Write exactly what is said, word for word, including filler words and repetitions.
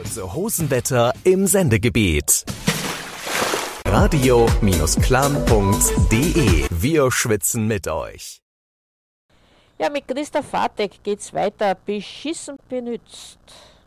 unser Hosenwetter im Sendegebiet. radio-klamm punkt de. Wir schwitzen mit euch. Ja, mit Christa Fatek geht's weiter. Beschissen benützt.